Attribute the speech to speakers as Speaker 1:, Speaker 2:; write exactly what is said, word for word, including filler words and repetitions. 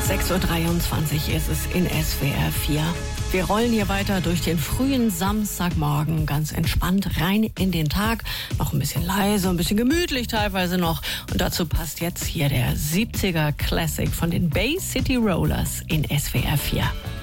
Speaker 1: sechs Uhr dreiundzwanzig ist es in S W R vier. Wir rollen hier weiter durch den frühen Samstagmorgen, ganz entspannt rein in den Tag. Noch ein bisschen leise, ein bisschen gemütlich teilweise noch. Und dazu passt jetzt hier der siebziger Classic von den Bay City Rollers in S W R vier.